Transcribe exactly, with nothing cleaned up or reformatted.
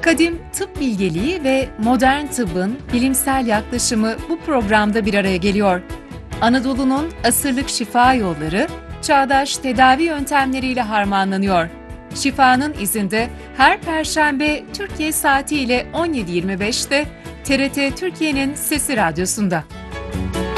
Kadim tıp bilgeliği ve modern tıbbın bilimsel yaklaşımı bu programda bir araya geliyor. Anadolu'nun asırlık şifa yolları, çağdaş tedavi yöntemleriyle harmanlanıyor. Şifanın izinde her Perşembe Türkiye saatiyle on yedi yirmi beşte T R T Türkiye'nin Sesi Radyosu'nda.